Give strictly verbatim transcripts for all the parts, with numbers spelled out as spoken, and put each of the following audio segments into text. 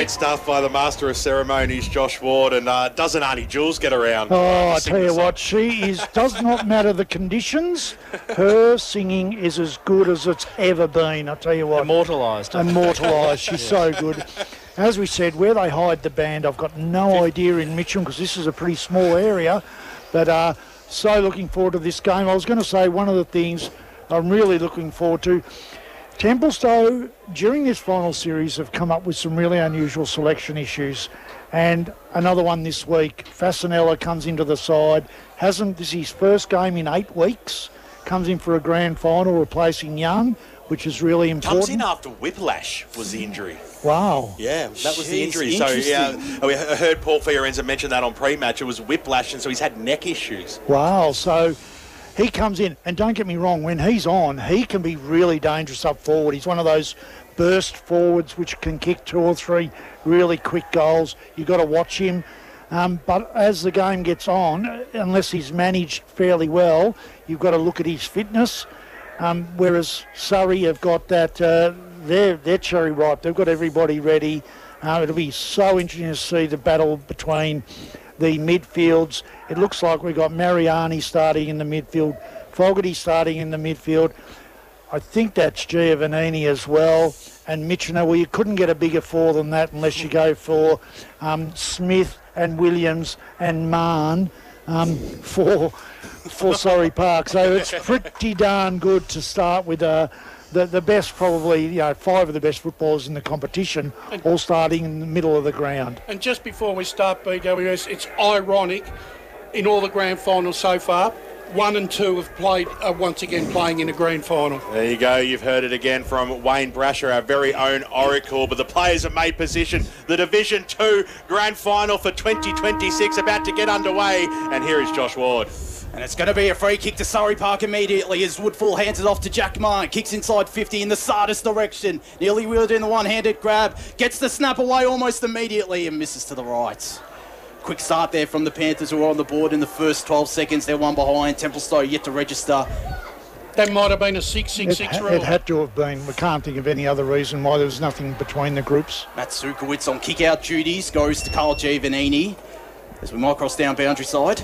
Great stuff by the Master of Ceremonies, Josh Ward, and uh, doesn't Auntie Jules get around? Oh, I tell you what, she is, does not matter the conditions, her singing is as good as it's ever been, I tell you what. Immortalised. Immortalised, she's so good. As we said, where they hide the band, I've got no idea in Mitcham, because this is a pretty small area, but uh, so looking forward to this game. I was going to say one of the things I'm really looking forward to, Templestowe, during this final series, have come up with some really unusual selection issues. And another one this week, Fasanella comes into the side, hasn't, this is his first game in eight weeks, comes in for a grand final, replacing Young, which is really important. Comes in after Whiplash was the injury. Wow. Yeah, that was Jeez, the injury. So, yeah, we heard Paul Fiorenza mention that on pre-match. It was Whiplash, and so he's had neck issues. Wow, so he comes in, and don't get me wrong, when he's on, he can be really dangerous up forward. He's one of those burst forwards which can kick two or three really quick goals. You've got to watch him. Um, but as the game gets on, unless he's managed fairly well, you've got to look at his fitness. Um, whereas Surrey have got that, uh, they're, they're cherry ripe. They've got everybody ready. Uh, it'll be so interesting to see the battle between the midfields. It looks like we've got Mariani starting in the midfield, Fogarty starting in the midfield. I think that's Giovannini as well, and Mitchell. Well, you couldn't get a bigger four than that unless you go for um, Smith and Williams and Mann um, for for Surrey Park. So it's pretty darn good to start with uh, the the best, probably you know five of the best footballers in the competition, all starting in the middle of the ground. And just before we start, B W S, it's ironic in all the grand finals so far. One and two have played, uh, once again playing in a grand final. There you go. You've heard it again from Wayne Brasher, our very own Oracle. But the players have made position. The Division two grand final for twenty twenty-six about to get underway. And here is Josh Ward. And it's going to be a free kick to Surrey Park immediately as Woodfull hands it off to Jack Martin. Kicks inside fifty in the Sardis direction. Nearly wheeled in the one-handed grab. Gets the snap away almost immediately and misses to the right. Quick start there from the Panthers, who are on the board in the first twelve seconds. They're one behind. Templestowe yet to register. That might have been a six six six It, rule. it had to have been. We can't think of any other reason why there was nothing between the groups. Matt Zukowitz on kick-out duties goes to Carl Giovannini as we might cross down boundary side.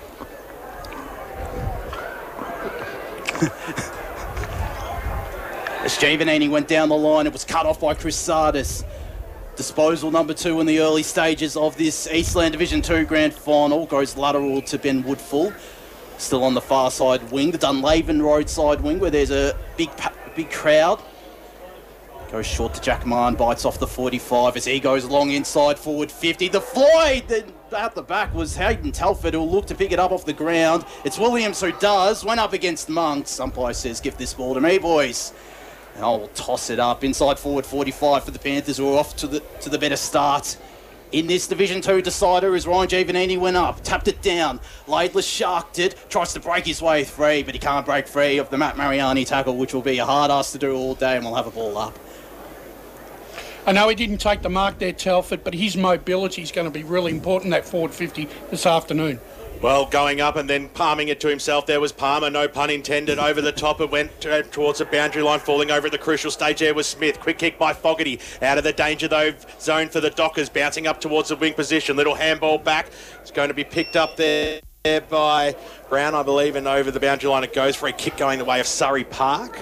As Giovannini went down the line, it was cut off by Chris Sardis. Disposal number two in the early stages of this Eastland Division two grand final goes lateral to Ben Woodfull. Still on the far side wing, the Dunlaven Road side wing, where there's a big big crowd. Goes short to Jack Marn, bites off the forty-five as he goes long inside forward fifty. The Floyd out the back was Hayden Telford, who'll look to pick it up off the ground. It's Williams who does. Went up against Monks. Umpire says, give this ball to me, boys. And I'll toss it up inside forward forty-five for the Panthers, who are off to the to the better start. In this Division two decider as Ryan Giovannini went up, tapped it down. Laidler sharked it, tries to break his way free, but he can't break free of the Matt Mariani tackle, which will be a hard ass to do all day, and we'll have a ball up. I know he didn't take the mark there, Telford, but his mobility is going to be really important, that forward fifty this afternoon. Well, going up and then palming it to himself, there was Palmer, no pun intended, over the top. It went to, towards the boundary line, falling over at the crucial stage. There was Smith. Quick kick by Fogarty. Out of the danger, though, zone for the Dockers, bouncing up towards the wing position. Little handball back. It's going to be picked up there by Brown, I believe, and over the boundary line it goes for a kick going the way of Surrey Park.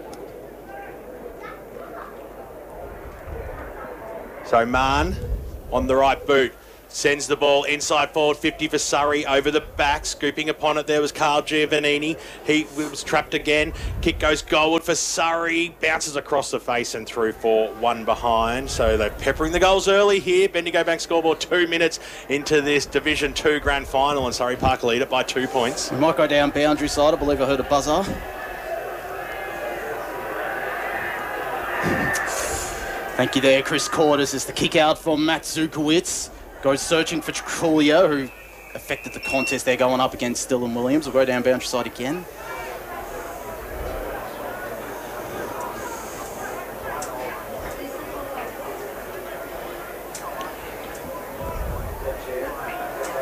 So Mann on the right boot. Sends the ball inside forward fifty for Surrey, over the back, scooping upon it. There was Carl Giovannini. He was trapped again. Kick goes goalward for Surrey. Bounces across the face and through for one behind. So they're peppering the goals early here. Bendigo Bank scoreboard two minutes into this Division two grand final, and Surrey Park lead it by two points. We might go down boundary side. I believe I heard a buzzer. Thank you there, Chris Cordes, as the kick out from Matt Zukowitz. Goes searching for Triculia, who affected the contest. They're going up against Dylan Williams. We'll go down boundary side again.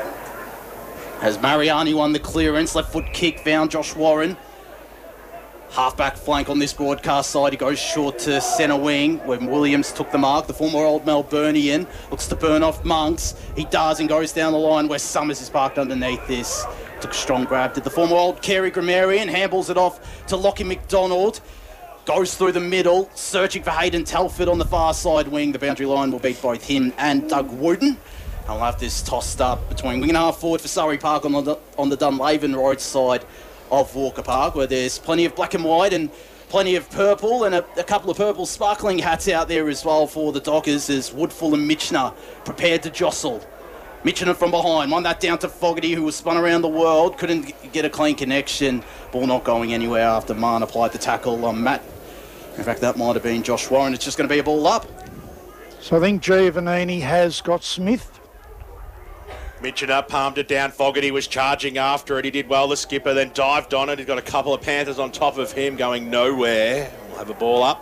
As Mariani won the clearance, left foot kick found Josh Warren. Half-back flank on this broadcast side. He goes short to centre wing when Williams took the mark. The former Old Melburnian looks to burn off Monks. He does and goes down the line where Summers is parked underneath this. Took a strong grab. Did the former Old Carey Grammarian. Handballs it off to Lockie McDonald. Goes through the middle, searching for Hayden Telford on the far side wing. The boundary line will beat both him and Doug Wooten. And we'll have this tossed up between wing and half forward for Surrey Park on the, on the Dunlaven Road side of Walker Park, where there's plenty of black and white and plenty of purple, and a, a couple of purple sparkling hats out there as well for the Dockers as Woodfull and Mitchener prepared to jostle. Mitchener from behind, won that down to Fogarty, who was spun around the world, couldn't get a clean connection. Ball not going anywhere after Marn applied the tackle on Matt. In fact, that might have been Josh Warren. It's just going to be a ball up. So I think Giovannini has got Smith. Mitchener palmed it down. Fogarty was charging after it. He did well, the skipper, then dived on it. He's got a couple of Panthers on top of him going nowhere. We'll have a ball up.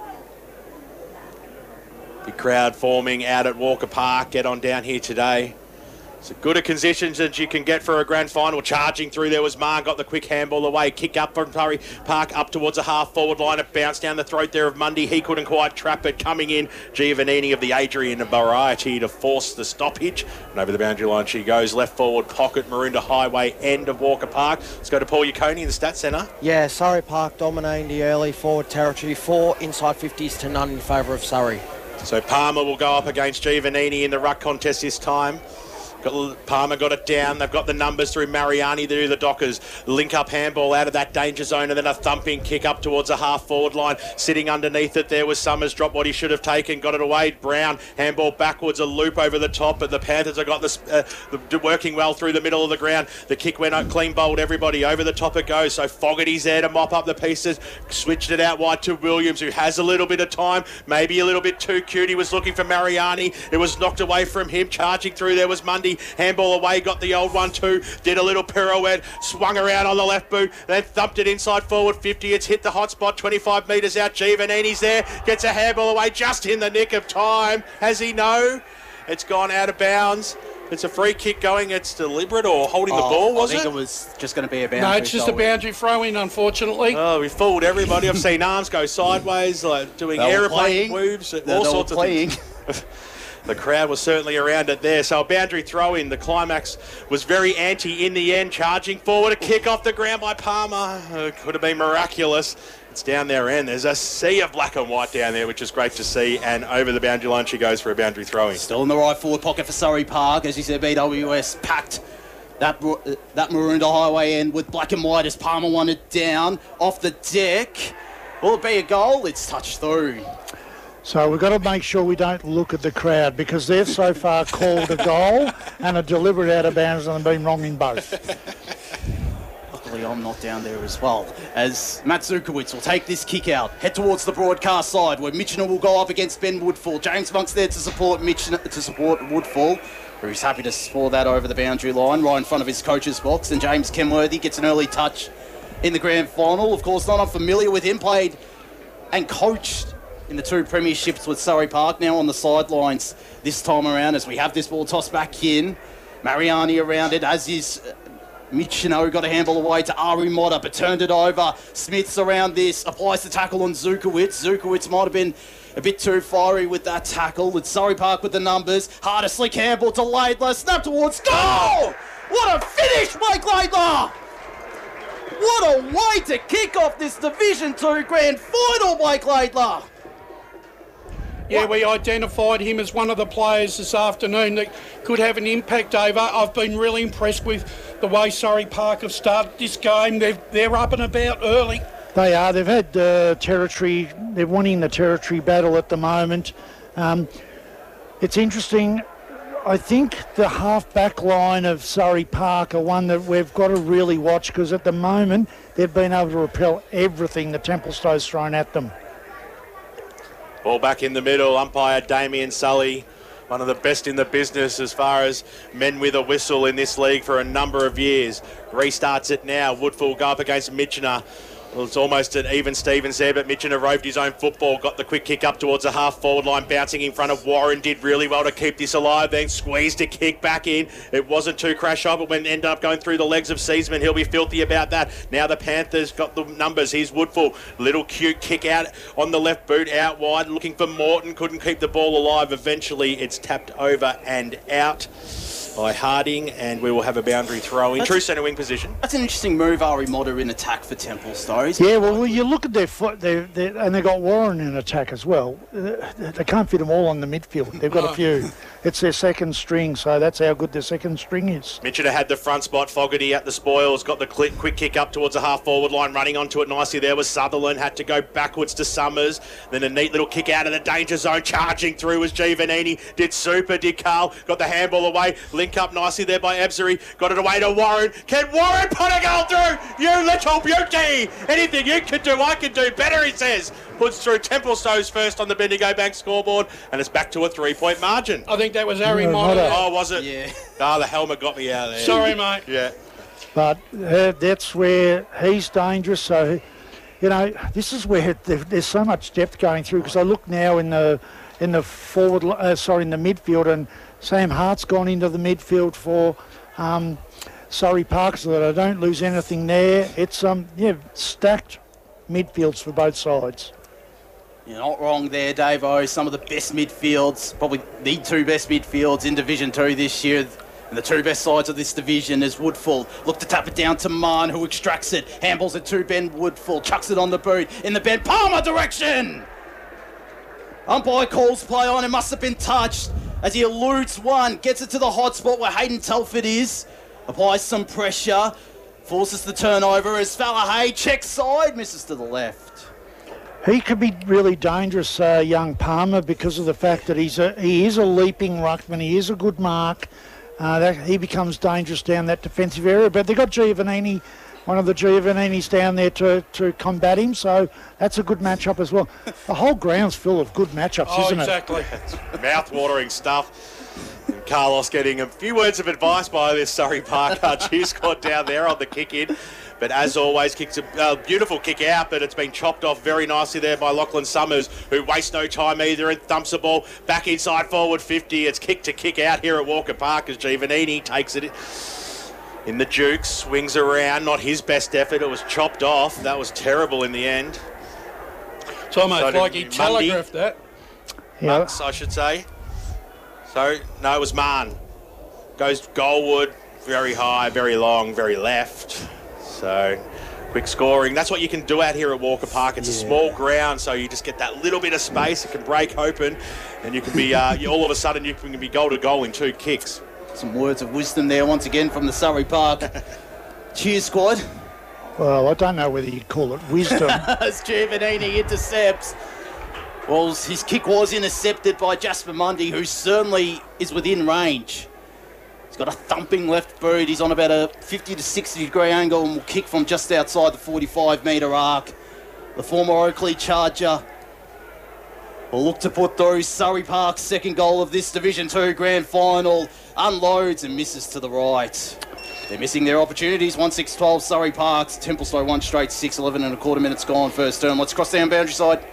Big crowd forming out at Walker Park. Get on down here today. It's as good a conditions as you can get for a grand final. Charging through there was Marn, got the quick handball away. Kick up from Surrey Park up towards the half-forward line. It bounced down the throat there of Mundy. He couldn't quite trap it. Coming in, Giovannini of the Adrian variety to force the stoppage. And over the boundary line she goes. Left forward pocket, Maroondah Highway, end of Walker Park. Let's go to Paul Yaconi in the Stats Centre. Yeah, Surrey Park dominating the early forward territory. Four inside fifties to none in favour of Surrey. So Palmer will go up against Giovannini in the ruck contest this time. Got, Palmer got it down. They've got the numbers through Mariani through the Dockers. Link up handball out of that danger zone and then a thumping kick up towards the half forward line. Sitting underneath it there was Summers. Dropped what he should have taken. Got it away. Brown handball backwards. A loop over the top. But the Panthers have got this uh, the, working well through the middle of the ground. The kick went up clean bowled everybody. Over the top it goes. So Fogarty's there to mop up the pieces. Switched it out wide to Williams, who has a little bit of time. Maybe a little bit too cute. He was looking for Mariani. It was knocked away from him. Charging through there was Mundy. Handball away, got the old one too. Did a little pirouette, swung around on the left boot, then thumped it inside forward fifty. It's hit the hot spot, twenty-five metres out. Giovannini's there, gets a handball away just in the nick of time. Has he no? It's gone out of bounds. It's a free kick going. It's deliberate or holding oh, the ball, was I think it? it was just going to be a boundary. No, it's just a boundary throw-in, unfortunately. Oh, we fooled everybody. I've seen arms go sideways, like doing aeroplane moves, all sorts of things. The crowd was certainly around it there. So a boundary throw-in. The climax was very anti in the end. Charging forward, a kick off the ground by Palmer. Uh, could have been miraculous. It's down their end. There's a sea of black and white down there, which is great to see. And over the boundary line, she goes for a boundary throw-in. Still in the right forward pocket for Surrey Park. As you said, B W S packed that, that Maroondah Highway end with black and white as Palmer won it down off the deck. Will it be a goal? It's touched through. So we've got to make sure we don't look at the crowd because they've so far called a goal and a deliberate out of bounds and been wrong in both. Luckily I'm not down there as well. As Matt Zukowitz will take this kick out, head towards the broadcast side where Mitchener will go up against Ben Woodfull. James Monk's there to support Mitchener, to support Woodfull, who's happy to score that over the boundary line right in front of his coach's box. And James Kenworthy gets an early touch in the grand final. Of course, not unfamiliar with him, played and coached in the two premierships with Surrey Park, now on the sidelines this time around as we have this ball tossed back in. Mariani around it, as is Mitchener, who got a handball away to Ari Motta, but turned it over. Smith's around this, applies the tackle on Zukowitz. Zukowitz might have been a bit too fiery with that tackle. It's Surrey Park with the numbers. Hard a slick handball to Laidler, snap towards goal! What a finish, Mike Laidler! What a way to kick off this Division two grand final, Mike Laidler! Yeah, we identified him as one of the players this afternoon that could have an impact over. I've been really impressed with the way Surrey Park have started this game. They're, they're up and about early. They are. They've had uh, territory. They're winning the territory battle at the moment. Um, it's interesting. I think the half-back line of Surrey Park are one that we've got to really watch because at the moment they've been able to repel everything that Templestowe's thrown at them. Ball back in the middle, umpire Damien Sully, one of the best in the business as far as men with a whistle in this league for a number of years. Restarts it now. Woodfull go up against Mitchener. Well, it's almost an even Stevens there, but Mitchell roved his own football, got the quick kick up towards the half-forward line, bouncing in front of Warren, did really well to keep this alive, then squeezed a kick back in. It wasn't too crash up, but when it ended up going through the legs of Seaman, he'll be filthy about that. Now the Panthers got the numbers. Here's Woodfull. Little cute kick out on the left boot, out wide, looking for Morton. Couldn't keep the ball alive. Eventually, it's tapped over and out by Harding, and we will have a boundary throw in. That's True centre wing position. That's an interesting move, Ari Motta in attack for Templestowe. Yeah, well, well, you look at their foot, they're, they're, and they've got Warren in attack as well. Uh, They can't fit them all on the midfield. They've got a few. It's their second string, so that's how good their second string is. Mitchell had the front spot. Fogarty at the spoils. Got the quick, quick kick up towards the half-forward line. Running onto it nicely there was Sutherland. Had to go backwards to Summers. Then a neat little kick out of the danger zone. Charging through was Giovannini. Did super, did Carl. Got the handball away. Link up nicely there by Ebzery. Got it away to Warren. Can Warren put a goal through? You little beauty. Anything you can do, I can do better, he says. Puts through. Templestowe's first on the Bendigo Bank scoreboard, and it's back to a three-point margin. I think that was Harry No, Motta. Motta. Oh, was it? Yeah. Ah, the helmet got me out of there. Sorry, mate. Yeah. But uh, that's where he's dangerous. So, you know, this is where there- there's so much depth going through. Because I look now in the in the forward, li- uh, sorry, in the midfield, and Sam Hart's gone into the midfield for um, Surrey Park, so that I don't lose anything there. It's um, yeah, stacked midfields for both sides. You're not wrong there, Davo. Some of the best midfields, probably the two best midfields in Division two this year. And the two best sides of this division is Woodfull. Look to tap it down to Mann, who extracts it. Handballs it to Ben Woodfull. Chucks it on the boot. In the Ben Palmer direction. Umpire calls play on. It must have been touched as he eludes one. Gets it to the hot spot where Hayden Telford is. Applies some pressure. Forces the turnover as Falahay checks side. Misses to the left. He could be really dangerous, uh, young Palmer, because of the fact that he's a, he is a leaping ruckman. He is a good mark. Uh, that, he becomes dangerous down that defensive area. But they've got Giovannini, one of the Giovanninis down there to, to combat him. So that's a good matchup as well. The whole ground's full of good matchups, Oh, isn't exactly. Mouth-watering stuff. And Carlos getting a few words of advice by this Surrey Park cheer squad down there on the kick-in. But as always, kicks a uh, beautiful kick out, but it's been chopped off very nicely there by Lachlan Summers, who wastes no time either and thumps the ball back inside forward fifty. It's kick to kick out here at Walker Park as Giovannini takes it in the Duke, swings around. Not his best effort. It was chopped off. That was terrible in the end. It's almost So did like he Mundy. telegraphed that. Yeah. Mux, I should say. So, no, it was Mann. Goes Goldwood, very high, very long, very left. So, quick scoring. That's what you can do out here at Walker Park. It's a small ground, so you just get that little bit of space. It can break open, and you can be, uh, you, all of a sudden, you can be goal to goal in two kicks. Some words of wisdom there once again from the Surrey Park cheer squad. Well, I don't know whether you'd call it wisdom. As Giovannini intercepts. Well, his kick was intercepted by Jasper Mundy, who certainly is within range. He's got a thumping left boot. He's on about a fifty to sixty degree angle and will kick from just outside the forty-five metre arc. The former Oakley Charger will look to put through Surrey Park's second goal of this Division two Grand Final. Unloads and misses to the right. They're missing their opportunities. one six twelve Surrey Parks. Templestowe one straight six eleven and a quarter minutes gone first term. Let's cross down boundary side.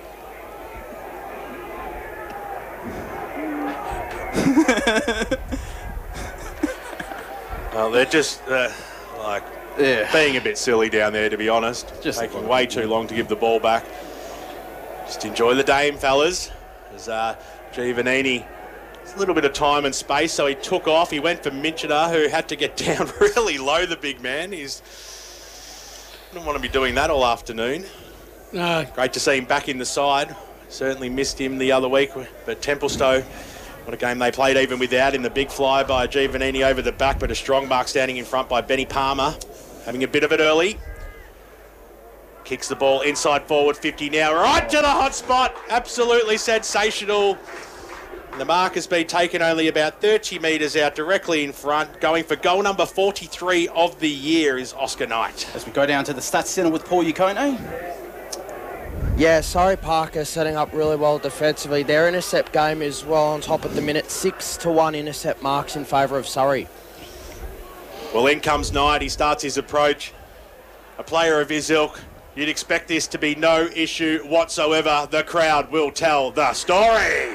Well, they're just, uh, like, Yeah. being a bit silly down there, to be honest. Just- Just taking way too long to give the ball back. Just enjoy the game, fellas. As uh, Giovannini, a little bit of time and space, so he took off. He went for Minchina, who had to get down really low, the big man. He's didn't want to be doing that all afternoon. No, Great to see him back in the side. Certainly missed him the other week, but Templestowe, what a game they played even without him. The big fly by Giovannini over the back, but a strong mark standing in front by Benny Palmer. Having a bit of it early. Kicks the ball inside forward fifty now, right to the hot spot. Absolutely sensational. And the mark has been taken only about thirty metres out directly in front. Going for goal number forty-three of the year is Oscar Knight. As we go down to the Stats Centre with Paul Yukone. Yeah, Surrey Park are setting up really well defensively. Their intercept game is well on top at the minute. Six to one intercept marks in favour of Surrey. Well, in comes Knight. He starts his approach. A player of his ilk You'd expect this to be no issue whatsoever. The crowd will tell the story.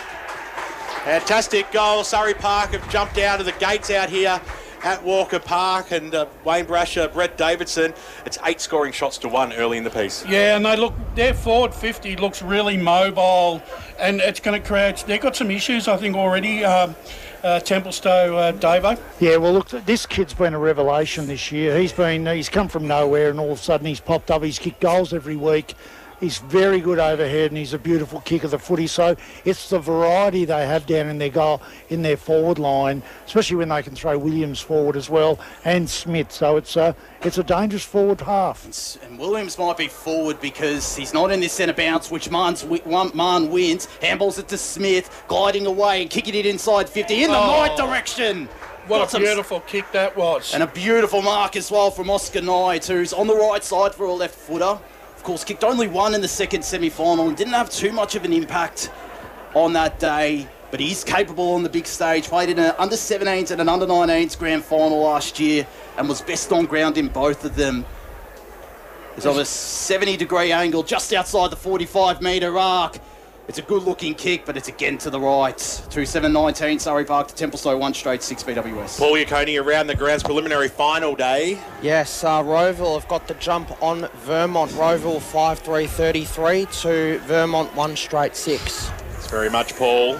Fantastic goal. Surrey Park have jumped out of the gates out here at Walker Park, and uh, Wayne Brasher, Brett Davidson. It's eight scoring shots to one early in the piece. Yeah, and they look, their forward fifty looks really mobile, and it's going to create, they've got some issues, I think, already, um, uh, Templestowe, uh, Davo. Yeah, well, look, this kid's been a revelation this year. He's been, he's come from nowhere, and all of a sudden he's popped up. He's kicked goals every week. He's very good overhead, and he's a beautiful kick of the footy. So it's the variety they have down in their goal, in their forward line, especially when they can throw Williams forward as well, and Smith. So it's a, it's a dangerous forward half. And Williams might be forward because he's not in this centre bounce, which Marn's, Marn wins. Handballs it to Smith, gliding away and kicking it inside fifty in the Oh. right direction. What Got a some- beautiful kick that was. And a beautiful mark as well from Oscar Knight, who's on the right side for a left footer. Of course, kicked only one in the second semi-final and didn't have too much of an impact on that day, but he's capable on the big stage. Played in an under seventeens and an under nineteens grand final last year and was best on ground in both of them. It's on a seventy degree angle just outside the forty-five metre arc. It's a good looking kick, but it's again to the right. two seven nineteen, Surrey Park to Templestowe, one straight six B W S. Paul Yaconi around the grounds preliminary final day. Yes, uh, Roeville have got the jump on Vermont. Roeville five three thirty-three to Vermont one straight six. Thanks very much, Paul.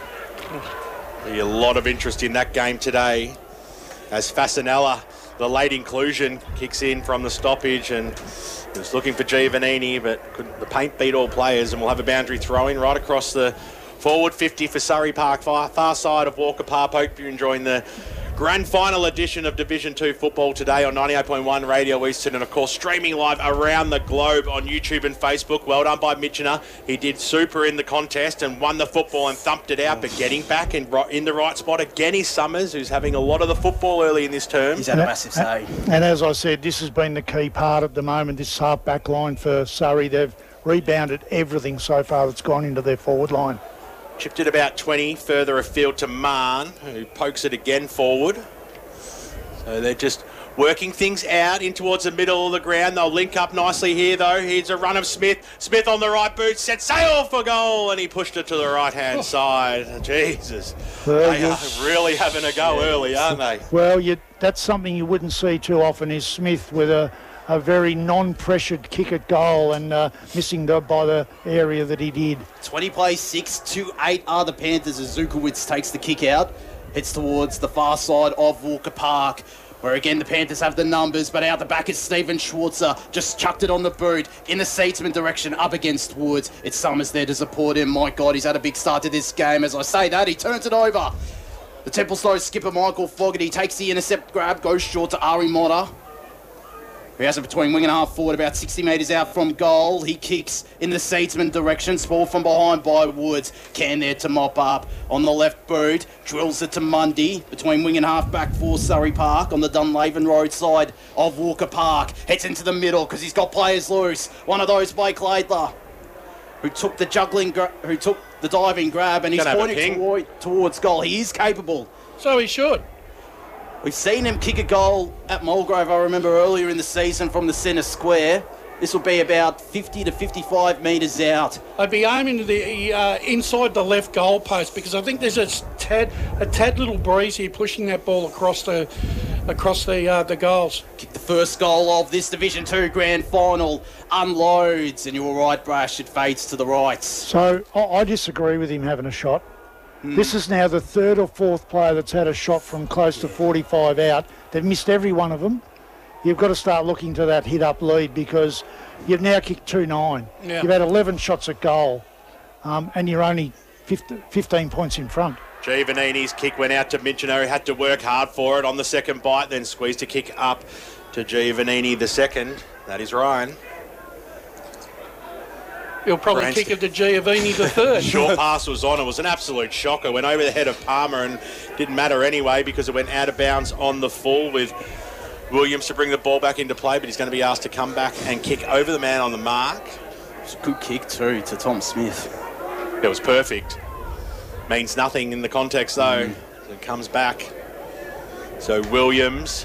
Be a lot of interest in that game today as Fasanella, the late inclusion, kicks in from the stoppage and was looking for Giovannini, but couldn't, the paint beat all players, and we'll have a boundary throw-in right across the forward fifty for Surrey Park, far, far side of Walker Park. Hope you're enjoying the grand final edition of Division two football today on ninety-eight point one Radio Eastern, and of course streaming live around the globe on YouTube and Facebook. Well done by Mitchener. He did super in the contest and won the football and thumped it out, but getting back in, in the right spot again is Summers, who's having a lot of the football early in this term. He's had a massive say. And as I said, this has been the key part at the moment, this half-back line for Surrey. They've rebounded everything so far that's gone into their forward line. Chipped it about twenty further afield to Marn, who pokes it again forward. So they're just working things out in towards the middle of the ground. They'll link up nicely here, though. Here's a run of Smith. Smith on the right boot, set sail for goal, and he pushed it to the right-hand side. Jesus. Well, they are yes. really having a go early, aren't they? Well, you, that's something you wouldn't see too often, is Smith with a, a very non-pressured kick at goal and uh, missing the, by the area that he did. twenty plays, six to eight are the Panthers as Zukowitz takes the kick out. Heads towards the far side of Walker Park, where again the Panthers have the numbers, but out the back is Stephen Schwarzer. Just chucked it on the boot in the Seatsman direction up against Woods. It's Summers there to support him. My God, he's had a big start to this game. As I say that, he turns it over. The Templestowe skipper Michael Fogarty takes the intercept grab, goes short to Ari Motta. He has it between wing and half forward, about sixty metres out from goal. He kicks in the Seatsman direction, spoiled from behind by Woods. Can there to mop up on the left boot, drills it to Mundy between wing and half back for Surrey Park on the Dunlaven Road side of Walker Park. Heads into the middle because he's got players loose. One of those, Blake Laidler, who took the juggling, gra- who took the diving grab, and he's Gonna have a pointing ping. toward, towards goal. He is capable. So he should. We've seen him kick a goal at Mulgrove, I remember, earlier in the season from the centre square. This will be about fifty to fifty-five metres out. I'd be aiming to the uh, inside the left goal post, because I think there's a tad, a tad little breeze here pushing that ball across the across the uh, the goals. Kick the first goal of this Division two grand final. Unloads, and you're right, Brash, it fades to the right. So I, I disagree with him having a shot. Mm. This is now the third or fourth player that's had a shot from close to forty-five out. They've missed every one of them. You've got to start looking to that hit-up lead, because you've now kicked two nine. Yeah. You've had eleven shots at goal, um, and you're only fifteen points in front. Giovannini's kick went out to Mitchener, who had to work hard for it on the second bite, then squeezed a kick up to Giovannini the second. That is Ryan. He'll probably Grant- kick it to Giovini the third. Short pass was on. It was an absolute shocker. Went over the head of Palmer and didn't matter anyway, because it went out of bounds on the full, with Williams to bring the ball back into play, but he's going to be asked to come back and kick over the man on the mark. It's a good kick too to Tom Smith. It was perfect. Means nothing in the context though. Mm. It comes back. So Williams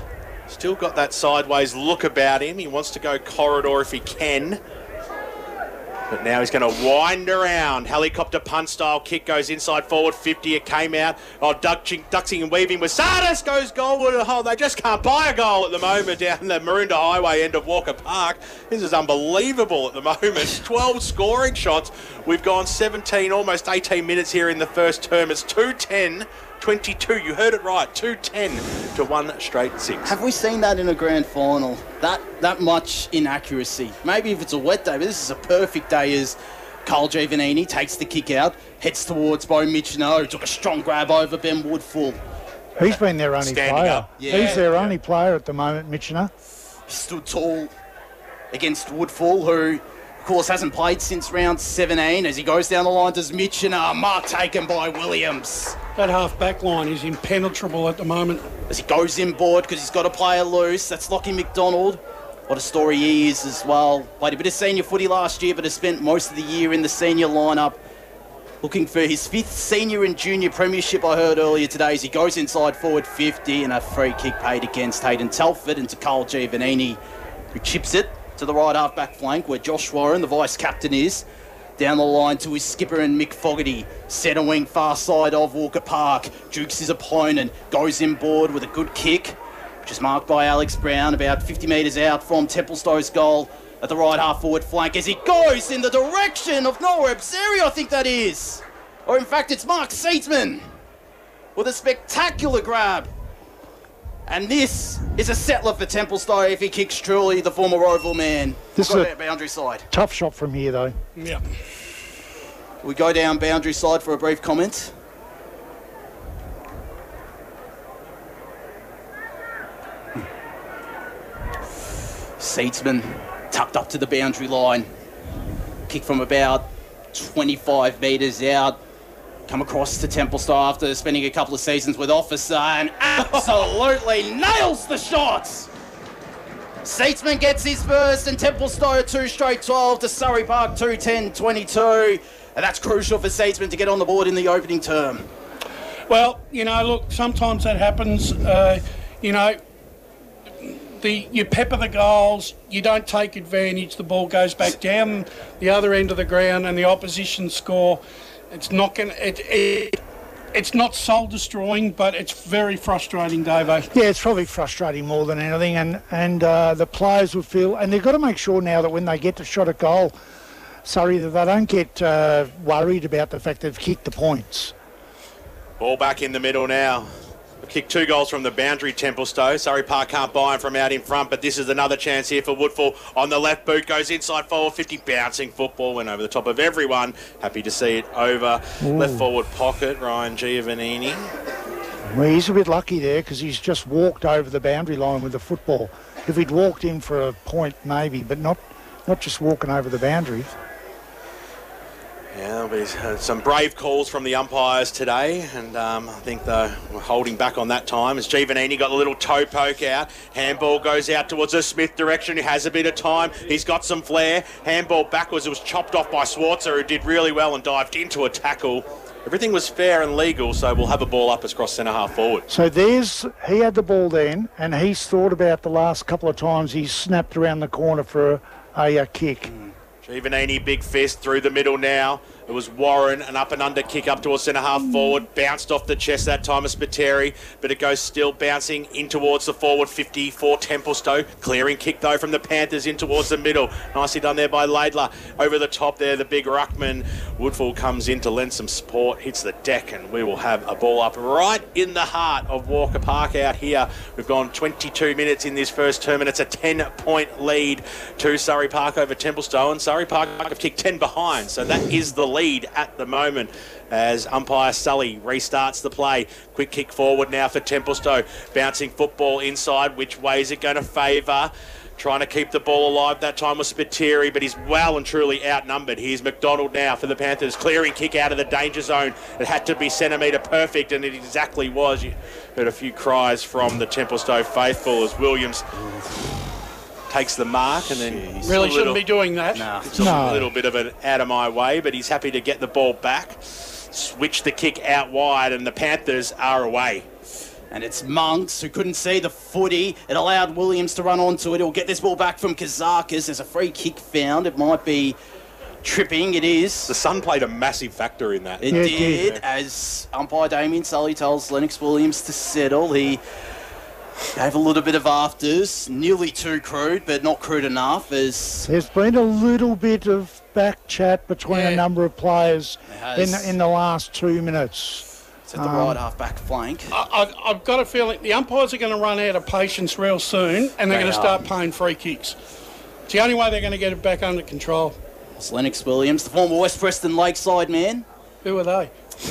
Still got that sideways look about him. He wants to go corridor if he can. But now he's going to wind around. Helicopter punt style kick goes inside forward fifty. It came out. Oh, ducking, ducking and weaving with Sardis goes goal. Oh, they just can't buy a goal at the moment down the Maroondah Highway end of Walker Park. This is unbelievable at the moment. twelve scoring shots. We've gone seventeen, almost eighteen minutes here in the first term. It's two ten. twenty-two, you heard it right, two ten to one straight six. Have we seen that in a grand final? That that much inaccuracy. Maybe if it's a wet day, but this is a perfect day as Carl Giovannini takes the kick out, heads towards Bo Michino, took a strong grab over Ben Woodfull. He's been their only Standing player. up. Yeah. He's their Yeah. only player at the moment, Michino. He stood tall against Woodfull, who, of course, hasn't played since round seventeen. As he goes down the line, does Michino, mark taken by Williams. That half-back line is impenetrable at the moment. As he goes inboard because he's got a player loose. That's Lockie McDonald. What a story he is as well. Played a bit of senior footy last year, but has spent most of the year in the senior lineup. Looking for his fifth senior and junior premiership, I heard earlier today, as he goes inside forward fifty and a free kick paid against Hayden Telford into Carl Giovannini, who chips it to the right half-back flank where Josh Warren, the vice-captain, is. Down the line to his skipper and Mick Fogarty. Centre wing far side of Walker Park. Jukes his opponent. Goes inboard with a good kick, which is marked by Alex Brown about fifty metres out from Templestowe's goal at the right half forward flank as he goes in the direction of Noah Abseri, I think that is. Or in fact, it's Mark Seatsman with a spectacular grab. And this is a settler for Templestowe if he kicks truly, the former Roval man. This We'll is go a- down boundary side. Tough shot from here, though. Yeah. We go down boundary side for a brief comment. Seatsman tucked up to the boundary line. Kick from about twenty-five metres out. Come across to Templestowe after spending a couple of seasons with Officer and absolutely nails the shots. Seatsman gets his first and Templestowe two straight twelve to Surrey Park two ten twenty-two. And that's crucial for Seatsman to get on the board in the opening term. Well, you know, look, sometimes that happens. Uh, you know, the you pepper the goals, you don't take advantage, the ball goes back down the other end of the ground and the opposition score. It's not going it, it It's not soul-destroying, but it's very frustrating, Davo. Yeah, it's probably frustrating more than anything, and and uh, the players would feel, and they've got to make sure now that when they get the shot at goal, sorry, that they don't get uh, worried about the fact they've kicked the points. Ball back in the middle now. We've kicked two goals from the boundary, Templestowe. Surrey Park can't buy him from out in front, but this is another chance here for Woodfull. On the left boot, goes inside forward fifty, bouncing football, went over the top of everyone. Happy to see it over. Ooh. Left forward pocket, Ryan Giovannini. Well, he's a bit lucky there because he's just walked over the boundary line with the football. If he'd walked in for a point, maybe, but not, not just walking over the boundary. Yeah, there's uh, some brave calls from the umpires today, and um, I think they were holding back on that time as Giovannini got a little toe poke out. Handball goes out towards the Smith direction. He has a bit of time. He's got some flair. Handball backwards. It was chopped off by Swartzer, who did really well and dived into a tackle. Everything was fair and legal, so we'll have a ball up across centre half forward. So there's, he had the ball then, and he's thought about the last couple of times he's snapped around the corner for a, a, a kick. Giovannini, big fist through the middle now. It was Warren, an up and under kick up towards centre half forward. Bounced off the chest that time of Spiteri, but it goes still bouncing in towards the forward fifty for Templestowe. Clearing kick though from the Panthers in towards the middle. Nicely done there by Laidler. Over the top there, the big ruckman. Woodfull comes in to lend some support, hits the deck, and we will have a ball up right in the heart of Walker Park out here. We've gone twenty-two minutes in this first term, and it's a ten-point lead to Surrey Park over Templestowe, and Surrey Park have kicked ten behind, so that is the lead at the moment as umpire Sully restarts the play. Quick kick forward now for Templestowe. Bouncing football inside. Which way is it going to favour? Trying to keep the ball alive that time was Spiteri, but he's well and truly outnumbered. Here's McDonald now for the Panthers. Clearing kick out of the danger zone. It had to be centimetre perfect, and it exactly was. You heard a few cries from the Templestowe faithful as Williams takes the mark and then Really little, shouldn't be doing that. Nah. it's a No. little bit of an out of my way, but he's happy to get the ball back. Switch the kick out wide, and the Panthers are away. And it's Monks who couldn't see the footy. It allowed Williams to run onto it. He'll get this ball back from Kazakis. There's a free kick found. It might be tripping. It is. The sun played a massive factor in that. It Yeah, it did, did. as umpire Damien Sully tells Lennox Williams to settle. He gave a little bit of afters. Nearly too crude, but not crude enough as... There's been a little bit of back chat between Yeah. a number of players There in has. the, in the last two minutes. It's at the right half-back flank. I, I, I've got a feeling the umpires are going to run out of patience real soon, and they're They going to are. start paying free kicks. It's the only way they're going to get it back under control. It's Lennox Williams, the former West Preston Lakeside man. Who are they?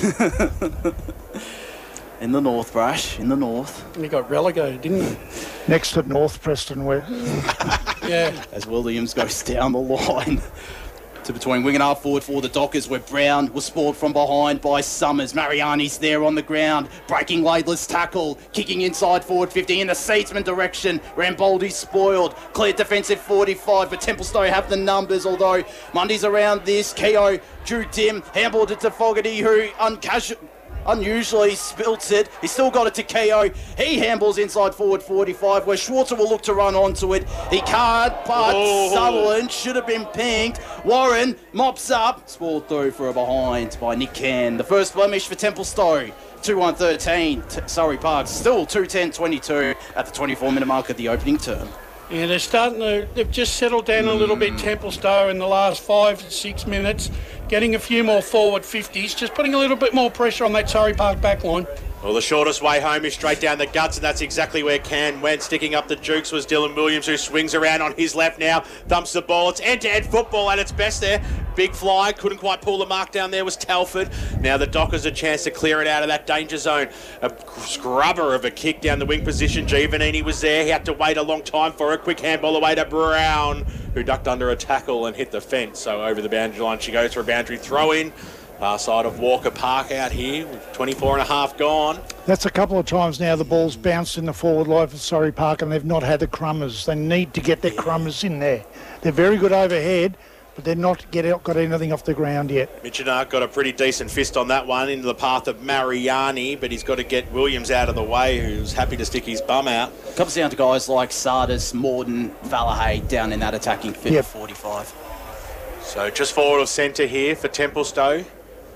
In the north, Brash, in the north. They got relegated, didn't they? Next to North Preston, where Yeah. As Williams goes down the line to between wing and half forward for the Dockers, where Brown was spoiled from behind by Summers. Mariani's there on the ground, breaking Laidless tackle, kicking inside forward fifty in the Seedsman direction. Ramboldi spoiled, cleared defensive forty-five, but Templestowe have the numbers, although Mundy's around this. Keogh drew dim, handballed it to Fogarty, who uncasual... unusually spilts it. He's still got it to Keogh. He handballs inside forward forty-five, where Schwarzer will look to run onto it. He can't, but Oh. Sutherland should have been pinged. Warren mops up. Spoiled through for a behind by Nick Can. The first blemish for Templestowe. two one thirteen. T- Surrey Park still two ten twenty-two at the twenty-four minute mark of the opening term. Yeah, they're starting to, they've just settled down a little bit, Templestowe, in the last five to six minutes, getting a few more forward fifties, just putting a little bit more pressure on that Surrey Park back line. Well, the shortest way home is straight down the guts, and that's exactly where Can went. Sticking up the jukes was Dylan Williams, who swings around on his left now, thumps the ball. It's end-to-end football at its best there. Big fly, couldn't quite pull the mark down there, was Telford. Now the Dockers a chance to clear it out of that danger zone. A scrubber of a kick down the wing position. Giovannini was there. He had to wait a long time for a quick handball away to Brown, who ducked under a tackle and hit the fence. So over the boundary line she goes for a boundary throw-in. Far side of Walker Park out here with twenty-four and a half gone. that's a couple of times now the ball's bounced in the forward line for Surrey Park and they've not had the crummers. They need to get their crummers in there. They're very good overhead, but they're not get out, got anything off the ground yet. Mitchinart got a pretty decent fist on that one into the path of Mariani, but he's got to get Williams out of the way, who's happy to stick his bum out. Comes down to guys like Sardis, Morden, Fallahay down in that attacking fit Yep. of forty-five. So just forward of centre here for Templestowe.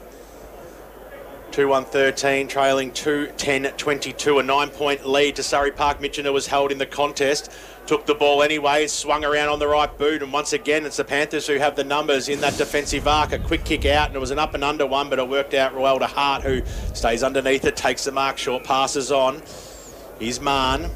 two one thirteen, trailing two ten twenty-two, a nine-point lead to Surrey Park. Mitchiner was held in the contest, took the ball anyway, swung around on the right boot, and once again it's the Panthers who have the numbers in that defensive arc. A quick kick out, and it was an up and under one, but it worked out well to Hart, who stays underneath it, takes the mark, short passes on. Here's Mahon.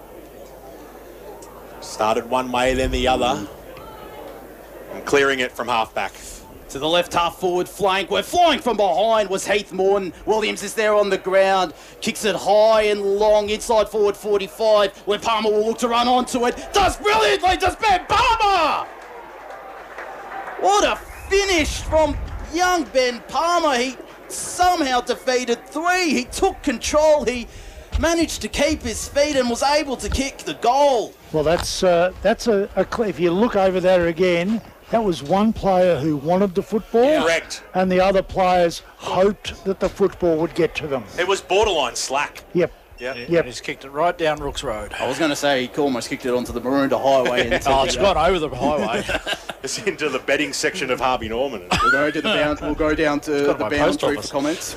Started one way, then the other, and clearing it from half-back. To the left half forward flank, where flying from behind was Heath Morton. Williams is there on the ground, kicks it high and long inside forward forty-five, where Palmer will look to run onto it. Does brilliantly, does Ben Palmer! What a finish from young Ben Palmer. He somehow defeated three. He took control. He managed to keep his feet and was able to kick the goal. Well, that's uh, that's a, a cl- if you look over there again, that was one player who wanted the football, Correct. and the other players hoped that the football would get to them. It was borderline slack. Yep. Yep. Yep. And he's kicked it right down Rooks Road. I was going to say he almost kicked it onto the Maroondah Highway. And Oh, it's gone over the highway. It's into the betting section of Harvey Norman. We'll go to the bound. We'll go down to got the my post boundary for office. comments.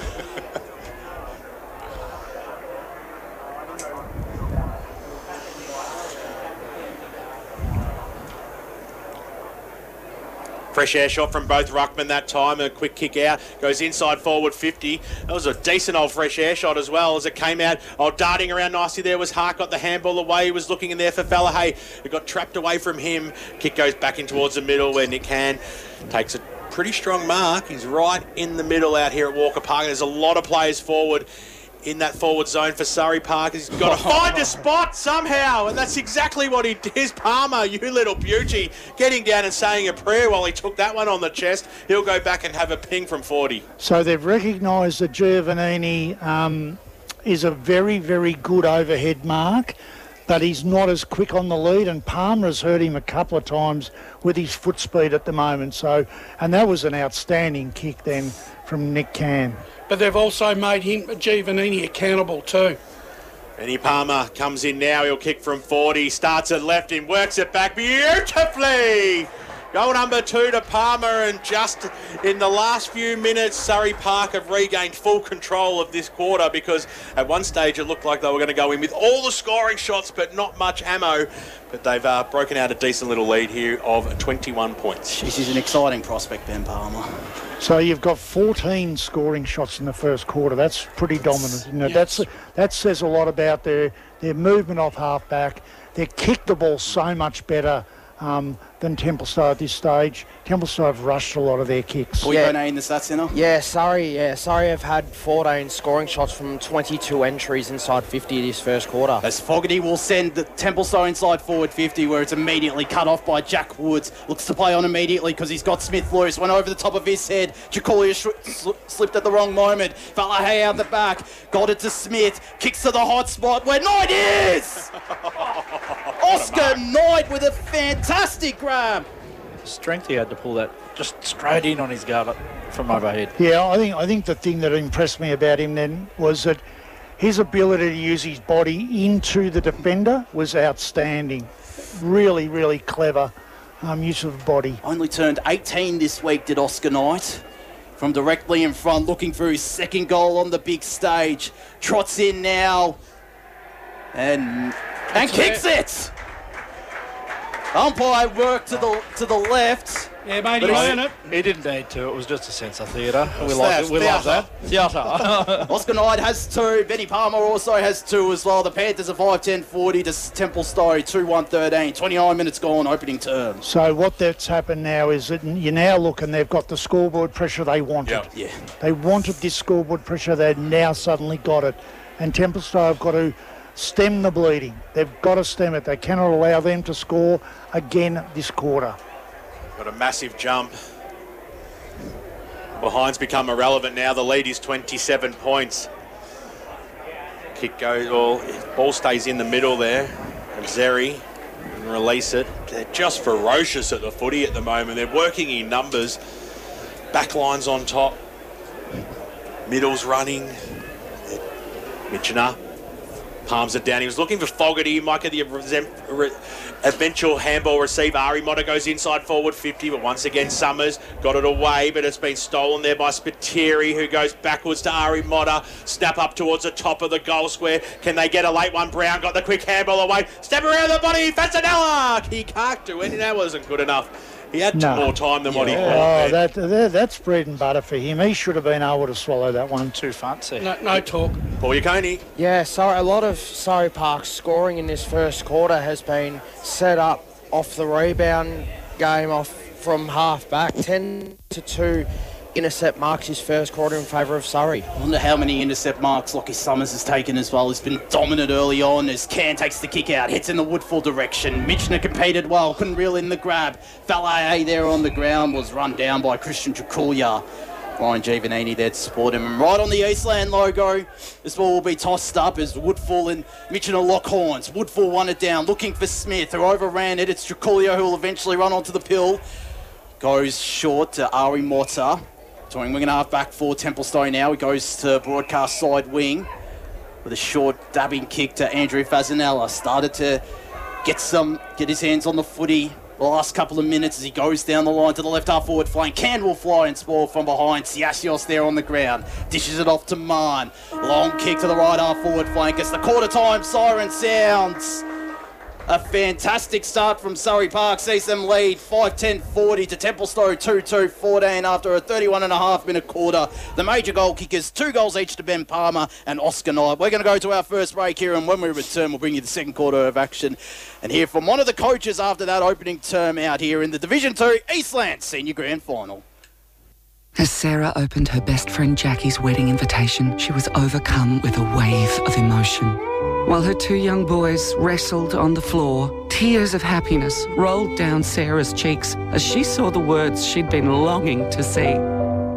Fresh air shot from both ruckmen that time. A quick kick out. Goes inside forward fifty. That was a decent old fresh air shot as well as it came out. Oh, darting around nicely there was Hart. Got the handball away. He was looking in there for Fallahay. It got trapped away from him. Kick goes back in towards the middle where Nick Han takes a pretty strong mark. He's right in the middle out here at Walker Park. There's a lot of players forward in that forward zone for Surrey Park. He's got to find a spot somehow, and that's exactly what he did. Palmer, you little beauty, getting down and saying a prayer while he took that one on the chest. He'll go back and have a ping from forty. So they've recognised that Giovannini um, is a very, very good overhead mark, but he's not as quick on the lead, and Palmer has hurt him a couple of times with his foot speed at the moment. So, and that was an outstanding kick then from Nick Can. But they've also made him, Giovannini, accountable too. Benny Palmer comes in now. He'll kick from forty. Starts it left in, works it back beautifully. Goal number two to Palmer, and just in the last few minutes, Surrey Park have regained full control of this quarter, because at one stage it looked like they were going to go in with all the scoring shots but not much ammo. But they've uh, broken out a decent little lead here of twenty-one points. Jeez, he's an exciting prospect, Ben Palmer. So you've got fourteen scoring shots in the first quarter. That's pretty dominant, isn't it? Yes. That's, that says a lot about their, their movement off half-back. They kick the ball so much better um, than Templestowe at this stage. Templestowe have rushed a lot of their kicks. Boy, Yeah. in the stats center. Yeah, Surrey, yeah, Surrey have had fourteen scoring shots from twenty-two entries inside fifty this first quarter. As Fogarty will send the Templestowe inside forward fifty, where it's immediately cut off by Jack Woods. Looks to play on immediately because he's got Smith loose. Went over the top of his head. Jakulia sh- sl- slipped at the wrong moment. Valahay out the back. Got it to Smith. Kicks to the hot spot where Knight is! Oscar Knight with a fantastic grab. Strength he had to pull that just straight in on his gut from overhead. Yeah, I think I think the thing that impressed me about him then was that his ability to use his body into the defender was outstanding. Really, really clever um, use of the body. Only turned eighteen this week, did Oscar Knight. From directly in front, looking for his second goal on the big stage. Trots in now. And and kicks it! Umpire work to the to the left. Yeah, mate, But he's he's- earned it. He didn't need to. It was just a sense of theatre. We It's like that, it. We love theatre. that. Theatre. Oscar Knight has two. Benny Palmer also has two as well. The Panthers are five ten forty to Templestowe two one thirteen. twenty-nine minutes gone, opening term. So what that's happened now is that you now look and they've got the scoreboard pressure they wanted. Yep. Yeah. They wanted this scoreboard pressure. They've now suddenly got it. And Templestowe have got to stem the bleeding. They've got to stem it. They cannot allow them to score again this quarter. Got a massive jump. Well, Hines become irrelevant now. The lead is twenty-seven points. Kick goes, well, ball stays in the middle there. And Zeri can release it. They're just ferocious at the footy at the moment. They're working in numbers. Backline's on top. Middle's running. Mitchener palms it down. He was looking for Fogarty. He might get the re- eventual handball receive. Ari Motta goes inside forward fifty, but once again Summers got it away, but it's been stolen there by Spiteri, who goes backwards to Ari Motta. Snap up towards the top of the goal square. Can they get a late one? Brown got the quick handball away. Step around the body. Fasanella. He can't do it. That wasn't good enough. He had No. more time than what he Oh, had. that, that that's bread and butter for him. He should have been able to swallow that one. Too fancy. No, no talk. Paul Yaconi. Yeah, Surrey, a lot of Surrey Park's scoring in this first quarter has been set up off the rebound game off from half back. ten to two intercept marks his first quarter in favour of Surrey. I wonder how many intercept marks Lockie Summers has taken as well. He's been dominant early on as Can takes the kick out, hits in the Woodfall direction. Mitchner competed well, couldn't reel in the grab. Valaye there on the ground was run down by Christian Jakulia. Ryan Giovannini there to support him. And right on the Eastland logo, this ball will be tossed up as Woodfall and Mitchner lock horns. Woodfall won it down, looking for Smith, who overran it. It's Jakulia who will eventually run onto the pill. Goes short to Ari Motta. Touring wing and half back for Templestowe now. He goes to broadcast side wing with a short dabbing kick to Andrew Fasanella. Started to get some, get his hands on the footy the last couple of minutes as he goes down the line to the left half forward flank. Can will fly and spoil from behind. Siasios there on the ground. Dishes it off to Mahon. Long kick to the right half forward flank as the quarter time siren sounds. A fantastic start from Surrey Park sees them lead five ten forty to Templestowe two two fourteen after a thirty-one and a half minute quarter. The major goal kickers, two goals each to Ben Palmer and Oscar Knight. We're going to go to our first break here, and when we return, we'll bring you the second quarter of action and hear from one of the coaches after that opening term out here in the Division two Eastland Senior Grand Final. As Sarah opened her best friend Jackie's wedding invitation, she was overcome with a wave of emotion. While her two young boys wrestled on the floor, tears of happiness rolled down Sarah's cheeks as she saw the words she'd been longing to see.